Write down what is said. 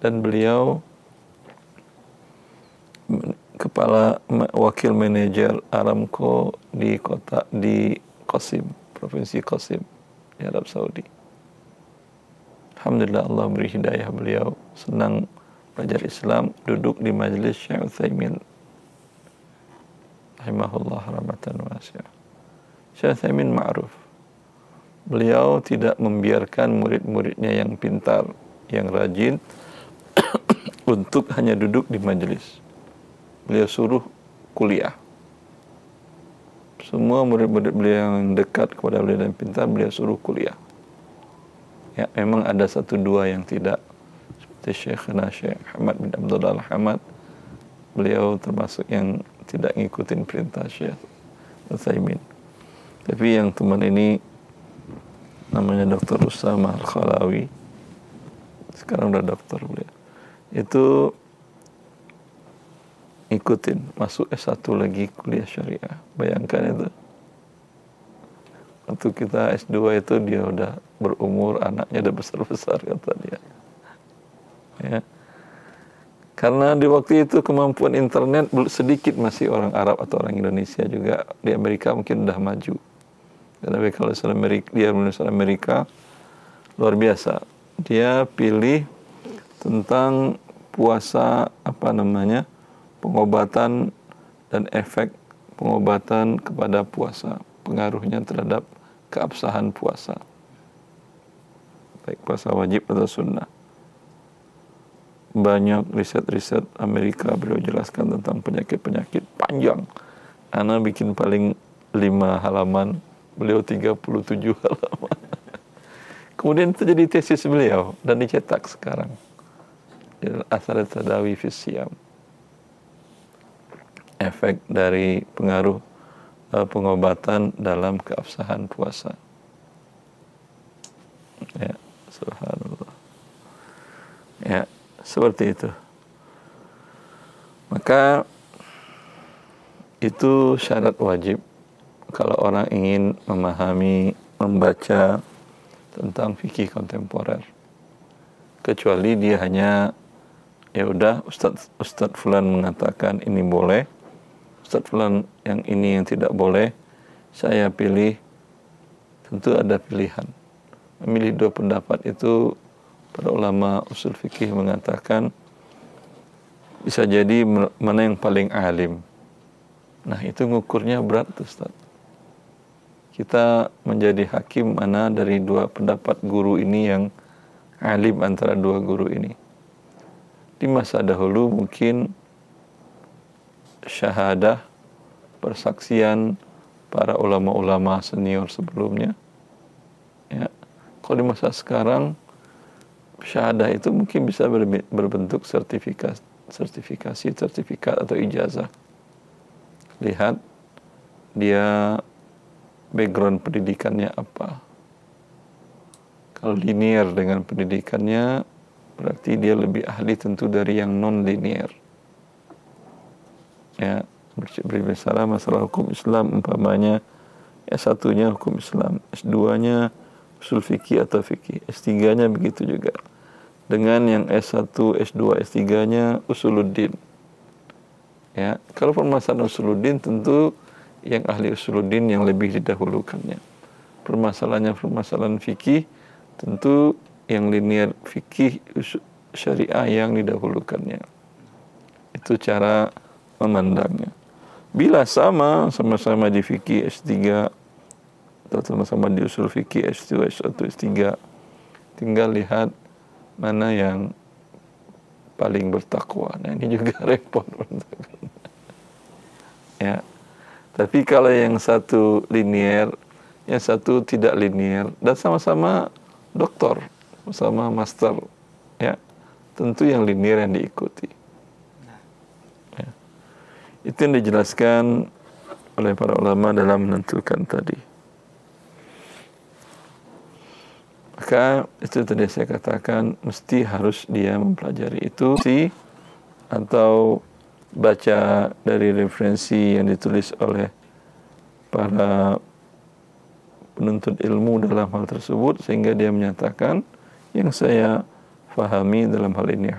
dan beliau kepala wakil manajer Aramco di Qasim, provinsi Qasim di Arab Saudi. Alhamdulillah Allah beri hidayah beliau, senang belajar Islam, duduk di majlis Syekh Utsaimin rahimahullah rahmatan wasi'ah. Syekh Utsaimin ma'ruf. Beliau tidak membiarkan murid-muridnya yang pintar, yang rajin untuk hanya duduk di majlis. Beliau suruh kuliah. Semua murid-murid beliau yang dekat kepada beliau dan pintar, beliau suruh kuliah. Ya, memang ada satu dua yang tidak, seperti Syekhna Syekh Ahmad bin Abdullah Al-Hamad. Beliau termasuk yang tidak ngikutin perintah Syekh Utsaimin. Tapi yang teman ini namanya Dr. Usama Al-Khalawi, sekarang udah dokter beliau, itu ikutin masuk S1 lagi kuliah syariah. Bayangkan itu, waktu kita S2 itu dia udah berumur, anaknya udah besar-besar kata dia. Ya. Karena di waktu itu kemampuan internet sedikit, masih orang Arab atau orang Indonesia juga. Di Amerika mungkin udah maju. Tapi kalau dia menulis Amerika luar biasa. Dia pilih tentang puasa, pengobatan dan efek pengobatan kepada puasa, pengaruhnya terhadap keabsahan puasa, baik puasa wajib atau sunnah. Banyak riset-riset Amerika beliau jelaskan tentang penyakit-penyakit panjang. Ana bikin paling 5 halaman, beliau 37 halaman. Kemudian itu jadi tesis beliau dan dicetak sekarang. Athar Tadawi fi Siyam. Efek dari pengaruh pengobatan dalam keabsahan puasa. Ya, subhanallah. Ya, seperti itu. Maka itu syarat wajib kalau orang ingin memahami, membaca tentang fikih kontemporer. Kecuali dia hanya, ya udah Ustadz Fulan mengatakan ini boleh, Ustadz Fulan yang ini yang tidak boleh, saya pilih. Tentu ada pilihan. Memilih 2 pendapat itu, para ulama usul fikih mengatakan bisa jadi mana yang paling alim. Nah, itu ngukurnya berat, Ustaz. Kita menjadi hakim mana dari 2 pendapat guru ini yang alim antara 2 guru ini. Di masa dahulu mungkin syahadah, persaksian para ulama-ulama senior sebelumnya. Ya. Kalau di masa sekarang, syahadah itu mungkin bisa berbentuk sertifikat atau ijazah. Lihat dia background pendidikannya apa. Kalau linear dengan pendidikannya, berarti dia lebih ahli tentu dari yang non linear. Ya, berbicara masalah hukum Islam, umpamanya S1-nya hukum Islam, S2-nya usul fikih atau fikih, S3-nya begitu juga. Dengan yang S1, S2, S3-nya usuluddin. Ya, kalau permasalahan usuluddin tentu yang ahli usuluddin yang lebih didahulukannya. Permasalahan fikih tentu yang linear fikih syariah yang didahulukannya. Itu cara memandangnya. Bila sama-sama di fikih S3 atau sama-sama di usul fikih S2, S1, S3, tinggal lihat mana yang paling bertakwa. Nah, ini juga repot. Ya. Tapi kalau yang satu linear, yang satu tidak linear, dan sama-sama doktor, sama master, ya, tentu yang linear yang diikuti. Ya. Itu yang dijelaskan oleh para ulama dalam menentukan tadi. Maka itu tadi saya katakan, mesti harus dia mempelajari itu atau baca dari referensi yang ditulis oleh para penuntut ilmu dalam hal tersebut, sehingga dia menyatakan yang saya fahami dalam hal ini